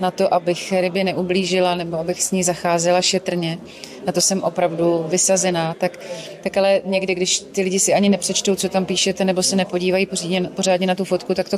na to, abych rybě neublížila nebo abych s ní zacházela šetrně. Na to jsem opravdu vysazená. Tak ale někdy, když ty lidi si ani nepřečtou, co tam píšete, nebo se nepodívají pořádně na tu fotku, tak to